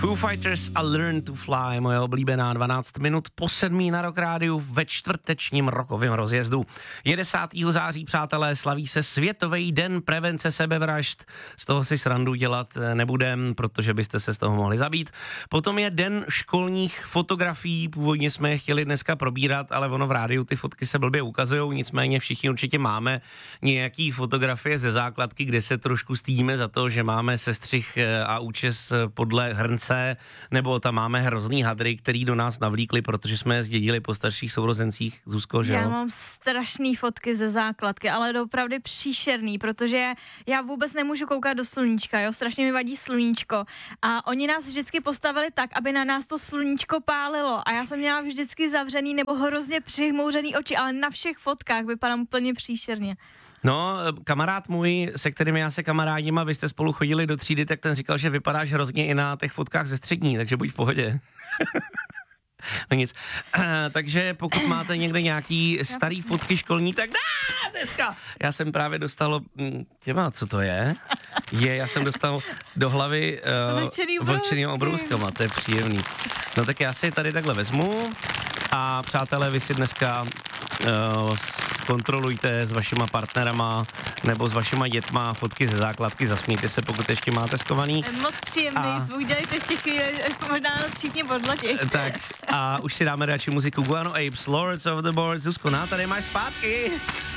Foo Fighters a Learn to Fly, moje oblíbená 12 minut po 7 na Rock Rádiu ve čtvrtečním rokovém rozjezdu. Je 10. září, přátelé, slaví se Světový den prevence sebevražd. Z toho si srandu dělat nebudem, protože byste se z toho mohli zabít. Potom je den školních fotografií, původně jsme je chtěli dneska probírat, ale ono v rádiu ty fotky se blbě ukazujou, nicméně všichni určitě máme nějaký fotografie ze základky, kde se trošku stydíme za to, že máme sestřih a účes podle hrnce, nebo tam máme hrozný hadry, který do nás navlíkli, protože jsme je zdědili po starších sourozencích. Zuzko, že jo? Já mám strašný fotky ze základky, ale opravdu příšerný, protože já vůbec nemůžu koukat do sluníčka, jo, strašně mi vadí sluníčko a oni nás vždycky postavili tak, aby na nás to sluníčko pálilo a já jsem měla vždycky zavřený nebo hrozně přihmouřený oči, ale na všech fotkách vypadám úplně příšerně. No, kamarád můj, se kterým já se kamarádím a vy jste spolu chodili do třídy, tak ten říkal, že vypadáš hrozně i na těch fotkách ze střední, takže buď v pohodě. No nic. Takže pokud máte někde nějaký starý fotky školní, tak dneska. Já jsem právě dostal, co to je? Já jsem dostal do hlavy vlčenýho obrouskama, to je příjemný. No tak já si tady takhle vezmu a přátelé, vy si dneska kontrolujte s vašima partnerama nebo s vašima dětma fotky ze základky, zasmějte se, pokud ještě máte skovaný. Moc příjemný zvuk, dělejte ještě chvíli, možná nás všichni podlatí. Tak a už si dáme radši muziku Guano Apes, Lords of the Boards. Zuzko, tady máš zpátky.